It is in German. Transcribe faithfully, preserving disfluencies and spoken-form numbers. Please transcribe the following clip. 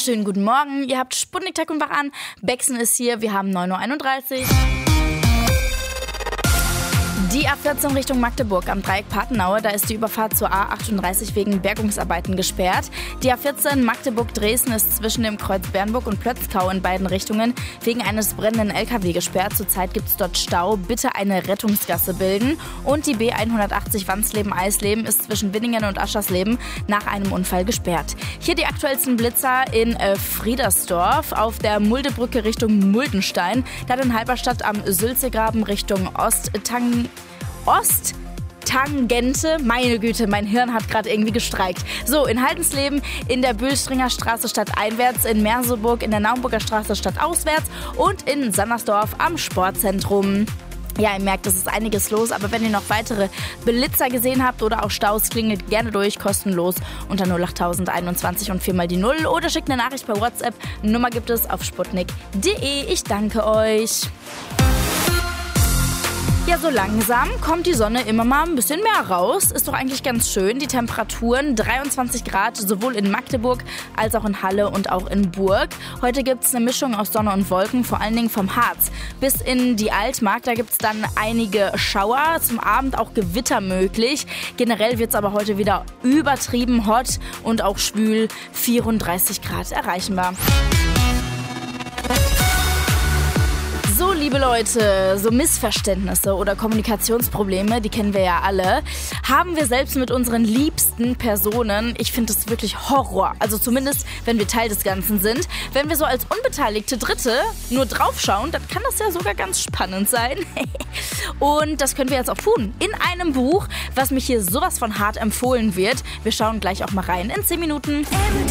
wunderschönen guten Morgen. Ihr habt Sputnik Tag und Wach an. Bexen ist hier. Wir haben neun Uhr einunddreißig. Die A vierzehn Richtung Magdeburg am Dreieck Patenaue, da ist die Überfahrt zur A achtunddreißig wegen Bergungsarbeiten gesperrt. Die A vierzehn Magdeburg-Dresden ist zwischen dem Kreuz Bernburg und Plötzkau in beiden Richtungen wegen eines brennenden L K W gesperrt. Zurzeit gibt es dort Stau. Bitte eine Rettungsgasse bilden. Und die B hundertachtzig Wansleben-Eisleben ist zwischen Winningen und Aschersleben nach einem Unfall gesperrt. Hier die aktuellsten Blitzer in äh, Friedersdorf auf der Muldebrücke Richtung Muldenstein. Dann in Halberstadt am Sülzegraben Richtung Osttang. Osttangente, meine Güte, mein Hirn hat gerade irgendwie gestreikt. So, in Haldensleben, in der Bülstringer Straße stadteinwärts, in Merseburg, in der Naumburger Straße stadtauswärts und in Sannersdorf am Sportzentrum. Ja, ihr merkt, es ist einiges los, aber wenn ihr noch weitere Blitzer gesehen habt oder auch Staus, klingelt gerne durch, kostenlos unter null acht null null einundzwanzig und vier mal die null oder schickt eine Nachricht per WhatsApp. Nummer gibt es auf sputnik punkt de. Ich danke euch. Ja, so langsam kommt die Sonne immer mal ein bisschen mehr raus. Ist doch eigentlich ganz schön. Die Temperaturen dreiundzwanzig Grad, sowohl in Magdeburg als auch in Halle und auch in Burg. Heute gibt es eine Mischung aus Sonne und Wolken, vor allen Dingen vom Harz bis in die Altmark. Da gibt es dann einige Schauer, zum Abend auch Gewitter möglich. Generell wird es aber heute wieder übertrieben hot und auch schwül. vierunddreißig Grad erreichbar. So, liebe Leute, so Missverständnisse oder Kommunikationsprobleme, die kennen wir ja alle, haben wir selbst mit unseren liebsten Personen. Ich finde das wirklich Horror. Also zumindest, wenn wir Teil des Ganzen sind. Wenn wir so als unbeteiligte Dritte nur draufschauen, dann kann das ja sogar ganz spannend sein. Und das können wir jetzt auch tun. In einem Buch, was mich hier sowas von hart empfohlen wird. Wir schauen gleich auch mal rein in zehn Minuten.